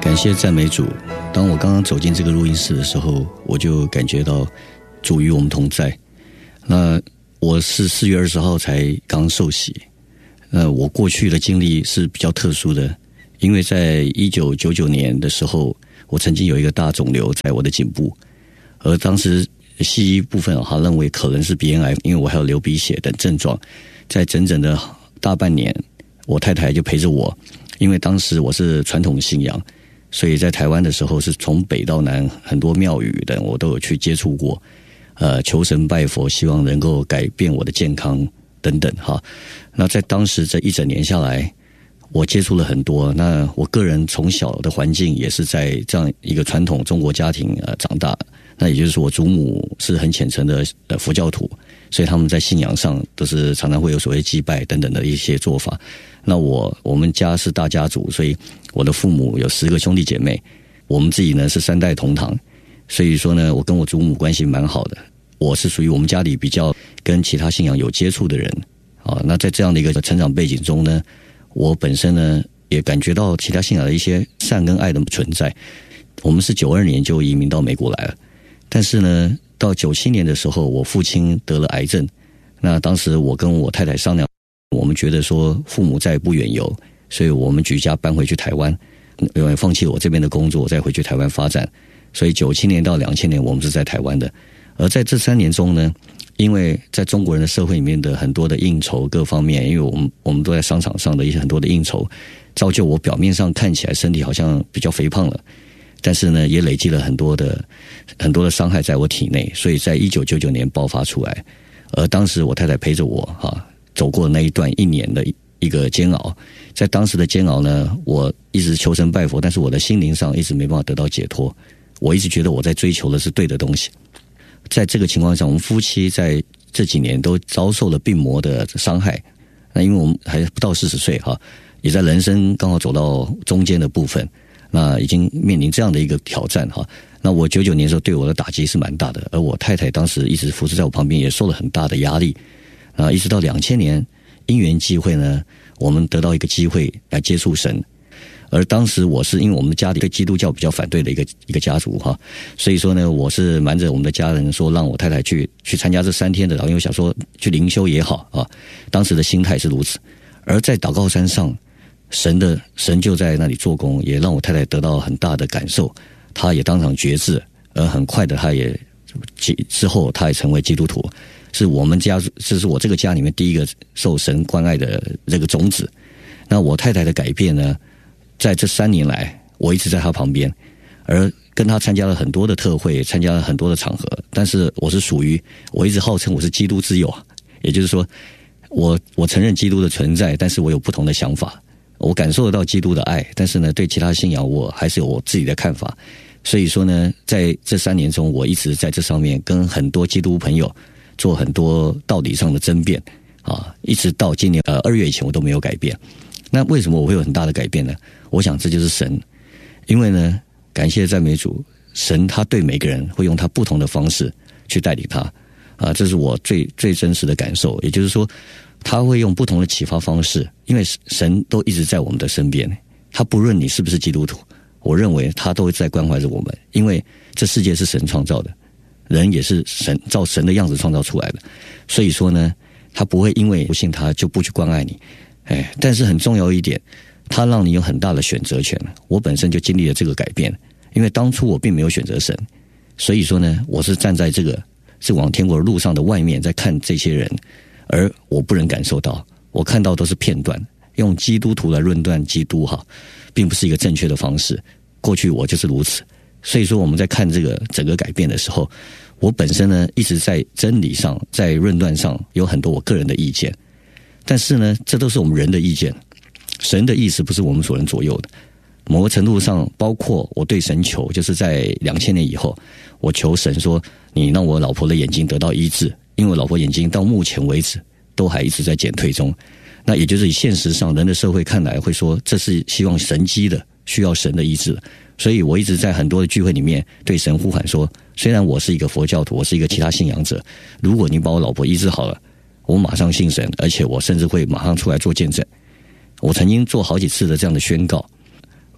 感谢赞美主。当我刚刚走进这个录音室的时候，我就感觉到主与我们同在。那我是4月20号才刚受洗。我过去的经历是比较特殊的，因为在1999年的时候，我曾经有一个大肿瘤在我的颈部，而当时西医部分他认为可能是鼻咽癌，因为我还有流鼻血等症状。在整整的大半年，我太太就陪着我，因为当时我是传统信仰，所以在台湾的时候是从北到南很多庙宇等我都有去接触过，求神拜佛，希望能够改变我的健康等等哈。那在当时这一整年下来，我接触了很多。那我个人从小的环境也是在这样一个传统中国家庭长大。那也就是说，我祖母是很虔诚的佛教徒，所以他们在信仰上都是常常会有所谓祭拜等等的一些做法。那我们家是大家族，所以我的父母有10个兄弟姐妹，我们自己呢是3代同堂，所以说呢，我跟我祖母关系蛮好的。我是属于我们家里比较跟其他信仰有接触的人啊。那在这样的一个成长背景中呢，我本身呢也感觉到其他信仰的一些善跟爱的存在。我们是92年就移民到美国来了，但是呢，到97年的时候，我父亲得了癌症。那当时我跟我太太商量，我们觉得说父母再不远游，所以我们举家搬回去台湾，放弃我这边的工作，再回去台湾发展。所以97年到2000年，我们是在台湾的。而在这3年中呢，因为在中国人的社会里面的很多的应酬各方面，因为我们都在商场上的一些很多的应酬，造就我表面上看起来身体好像比较肥胖了，但是呢，也累积了很多的伤害在我体内，所以在1999年爆发出来。而当时我太太陪着我走过那一段1年的一个煎熬。在当时的煎熬呢，我一直求神拜佛，但是我的心灵上一直没办法得到解脱。我一直觉得我在追求的是对的东西。在这个情况下，我们夫妻在这几年都遭受了病魔的伤害。那因为我们还不到40岁也在人生刚好走到中间的部分，那已经面临这样的一个挑战那我99年的时候对我的打击是蛮大的，而我太太当时一直扶持在我旁边，也受了很大的压力。一直到2000年因缘际会呢，我们得到一个机会来接触神。而当时我是因为我们家里对基督教比较反对的一个家族所以说呢，我是瞒着我们的家人说让我太太去参加这3天的，然后因为想说去灵修也好当时的心态是如此。而在祷告山上，神就在那里做工，也让我太太得到很大的感受，她也当场决志，而很快的之后她也成为基督徒，是我们家，这是我这个家里面第一个受神关爱的这个种子。那我太太的改变呢，在这3年来，我一直在她旁边，而跟她参加了很多的特会，参加了很多的场合。但是我是属于，我一直号称我是基督之友，也就是说，我承认基督的存在，但是我有不同的想法。我感受得到基督的爱，但是呢，对其他信仰我还是有我自己的看法。所以说呢，在这3年中，我一直在这上面跟很多基督朋友做很多道理上的争辩一直到今年2月以前我都没有改变。那为什么我会有很大的改变呢？我想这就是神，因为呢，感谢赞美主，神他对每个人会用他不同的方式去带领他这是我最真实的感受。也就是说，他会用不同的启发方式，因为神都一直在我们的身边，他不论你是不是基督徒，我认为他都在关怀着我们，因为这世界是神创造的，人也是照神的样子创造出来的。所以说呢，他不会因为不信他就不去关爱你。但是很重要一点，他让你有很大的选择权。我本身就经历了这个改变，因为当初我并没有选择神，所以说呢，我是站在这个是往天国的路上的外面在看这些人，而我不能感受到，我看到都是片段，用基督徒来论断基督并不是一个正确的方式。过去我就是如此，所以说我们在看这个整个改变的时候，我本身呢一直在真理上，在论断上有很多我个人的意见，但是呢，这都是我们人的意见，神的意思不是我们所能左右的。某个程度上，包括我对神求，就是在2000年以后，我求神说，你让我老婆的眼睛得到医治，因为我老婆眼睛到目前为止都还一直在减退中。那也就是以现实上人的社会看来会说，这是希望神迹的，需要神的医治。所以我一直在很多的聚会里面对神呼喊说，虽然我是一个佛教徒，我是一个其他信仰者，如果你把我老婆医治好了，我马上信神，而且我甚至会马上出来做见证。我曾经做好几次的这样的宣告。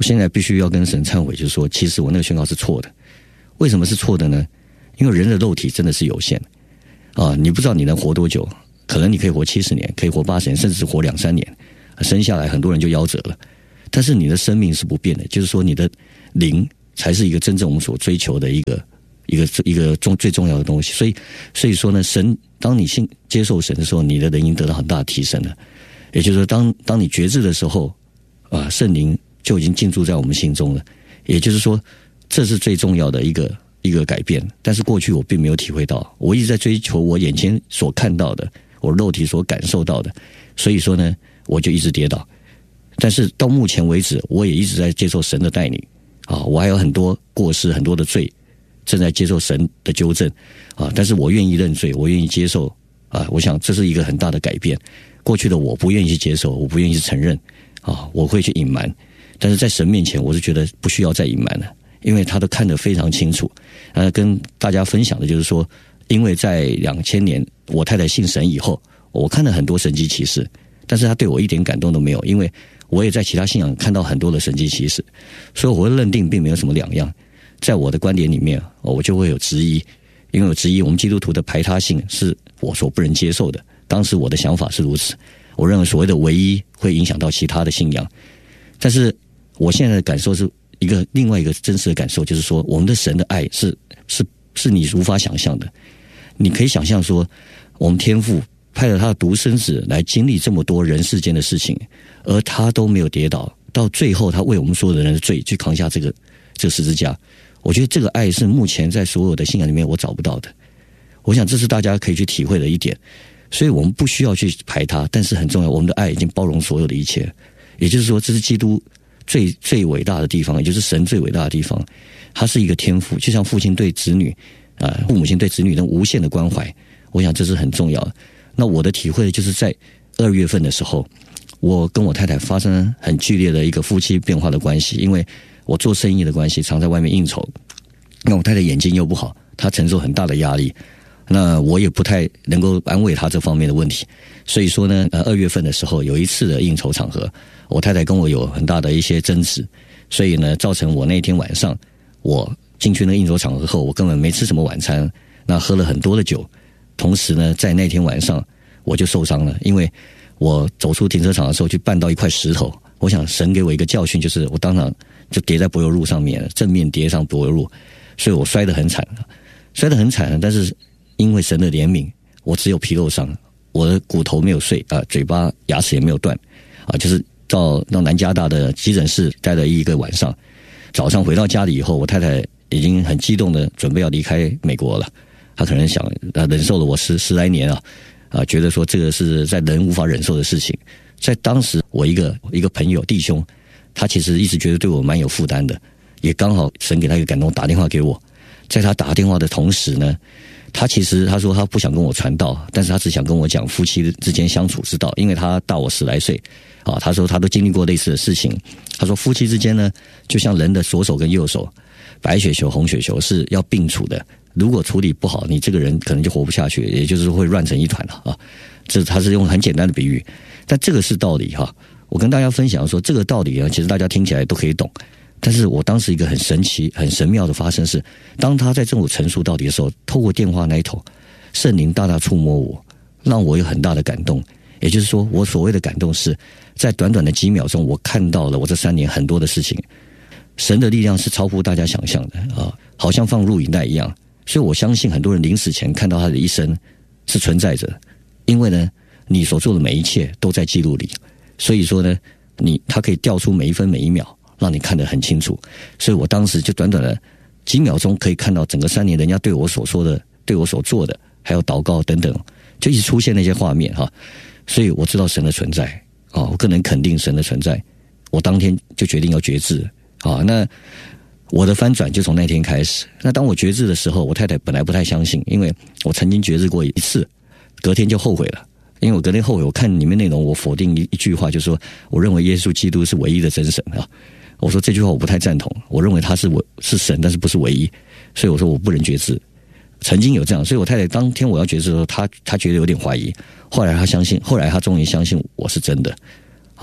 现在必须要跟神忏悔，就是说其实我那个宣告是错的。为什么是错的呢？因为人的肉体真的是有限啊，你不知道你能活多久，可能你可以活70年，可以活80年，甚至是活2-3年，生下来很多人就夭折了。但是你的生命是不变的，就是说你的灵才是一个真正我们所追求的一个最重要的东西。所以说呢，神当你接受神的时候，你的人已经得到很大的提升了。也就是说，当你觉知的时候，圣灵就已经进驻在我们心中了。也就是说，这是最重要的一个改变。但是过去我并没有体会到，我一直在追求我眼前所看到的，我肉体所感受到的。所以说呢，我就一直跌倒。但是到目前为止，我也一直在接受神的带领我还有很多过失，很多的罪，正在接受神的纠正但是我愿意认罪，我愿意接受我想这是一个很大的改变。过去的我不愿意去接受，我不愿意去承认我会去隐瞒。但是在神面前，我是觉得不需要再隐瞒了，因为他都看得非常清楚。跟大家分享的就是说，因为在2000年我太太信神以后，我看了很多神迹奇事，但是他对我一点感动都没有，因为我也在其他信仰看到很多的神迹奇事，所以我会认定并没有什么两样。在我的观点里面，我就会有质疑，因为我质疑我们基督徒的排他性是我所不能接受的。当时我的想法是如此，我认为所谓的唯一会影响到其他的信仰。但是我现在的感受是另外一个真实的感受，就是说我们的神的爱是你无法想象的。你可以想象说，我们天父派了他的独生子来经历这么多人世间的事情，而他都没有跌倒，到最后他为我们所有的人的罪去扛下这个十字架。我觉得这个爱是目前在所有的信仰里面我找不到的。我想这是大家可以去体会的一点。所以我们不需要去排他，但是很重要，我们的爱已经包容所有的一切。也就是说，这是基督最伟大的地方，也就是神最伟大的地方。他是一个天父，就像父亲对子女父母亲对子女的无限的关怀，我想这是很重要的。那我的体会就是在2月份的时候，我跟我太太发生很剧烈的一个夫妻变化的关系，因为我做生意的关系，常在外面应酬。那我太太眼睛又不好，她承受很大的压力，那我也不太能够安慰她这方面的问题。所以说呢，2月份的时候有一次的应酬场合，我太太跟我有很大的一些争执，所以呢，造成我那天晚上我进去那个应酬场合后，我根本没吃什么晚餐，那喝了很多的酒。同时呢，在那天晚上我就受伤了，因为我走出停车场的时候去绊到一块石头。我想神给我一个教训，就是我当场就跌在柏油路上面，正面跌上柏油路，所以我摔得很惨。但是因为神的怜悯，我只有皮肉伤，我的骨头没有碎嘴巴牙齿也没有断就是到南加大的急诊室待了一个晚上。早上回到家里以后，我太太已经很激动的准备要离开美国了。她可能想忍受了我十来年觉得说这个是在人无法忍受的事情。在当时我一个朋友弟兄，他其实一直觉得对我蛮有负担的，也刚好神给他一个感动，打电话给我。在他打电话的同时呢，他说他不想跟我传道，但是他只想跟我讲夫妻之间相处之道，因为他大我10来岁他说他都经历过类似的事情。他说夫妻之间呢，就像人的左手跟右手，白血球红血球是要并处的，如果处理不好，你这个人可能就活不下去，也就是会乱成一团了这他是用很简单的比喻，但这个是道理我跟大家分享说，这个道理其实大家听起来都可以懂。但是我当时一个很神奇很神妙的发生是，当他在跟我陈述道理的时候，透过电话那一头，圣灵大大触摸我，让我有很大的感动。也就是说，我所谓的感动是在短短的几秒钟，我看到了我这3年很多的事情。神的力量是超乎大家想象的好像放录影带一样。所以我相信很多人临死前看到他的一生是存在着，因为呢，你所做的每一切都在记录里。所以说呢，他可以调出每一分每一秒，让你看得很清楚。所以我当时就短短的几秒钟可以看到整个3年人家对我所说的，对我所做的，还有祷告等等，就一直出现那些画面所以我知道神的存在我更能肯定神的存在。我当天就决定要决志那我的翻转就从那天开始。那当我决志的时候，我太太本来不太相信，因为我曾经决志过一次，隔天就后悔了。因为我隔天后悔，我看里面内容，我否定一句话，就是说我认为耶稣基督是唯一的真神我说这句话我不太赞同，我认为他是神，但是不是唯一，所以我说我不能决志。曾经有这样，所以我太太当天我要决志的时候，她觉得有点怀疑，后来她相信，后来她终于相信我是真的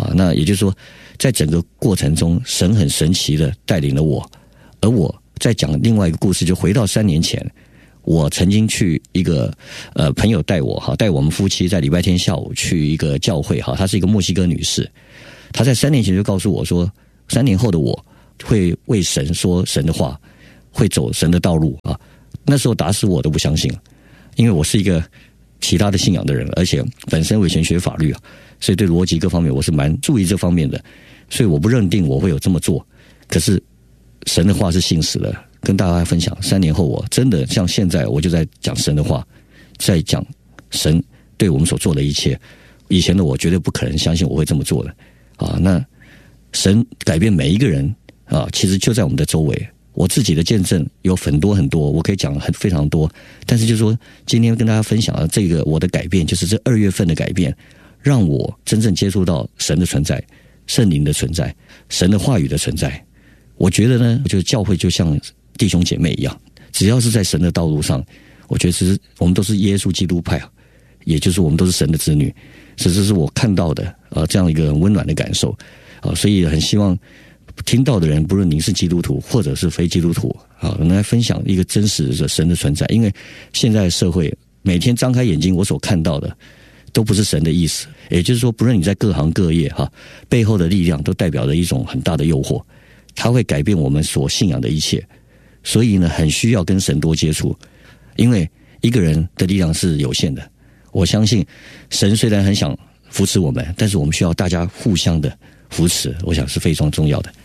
啊。那也就是说，在整个过程中，神很神奇的带领了我。而我再讲另外一个故事，就回到3年前，我曾经去一个朋友带我们夫妻在礼拜天下午去一个教会哈，她是一个墨西哥女士，她在3年前就告诉我说，3年后的我会为神说神的话，会走神的道路啊。那时候打死我都不相信，因为我是一个其他的信仰的人，而且本身我以前学法律啊，所以对逻辑各方面我是蛮注意这方面的，所以我不认定我会有这么做。可是神的话是信实的，跟大家分享，3年后我真的像现在，我就在讲神的话，在讲神对我们所做的一切。以前的我绝对不可能相信我会这么做的啊！那神改变每一个人啊，其实就在我们的周围。我自己的见证有很多很多，我可以讲非常多。但是就是说，今天跟大家分享的这个我的改变，就是这2月份的改变，让我真正接触到神的存在、圣灵的存在、神的话语的存在。我觉得呢，我觉得教会就像弟兄姐妹一样，只要是在神的道路上，我觉得其实我们都是耶稣基督派，也就是我们都是神的子女。这是我看到的这样一个很温暖的感受啊，所以很希望听到的人，不论您是基督徒或者是非基督徒啊，能来分享一个真实的神的存在。因为现在的社会每天张开眼睛，我所看到的都不是神的意思。也就是说，不论你在各行各业背后的力量都代表着一种很大的诱惑，它会改变我们所信仰的一切。所以呢，很需要跟神多接触，因为一个人的力量是有限的。我相信神虽然很想扶持我们，但是我们需要大家互相的扶持，我想是非常重要的。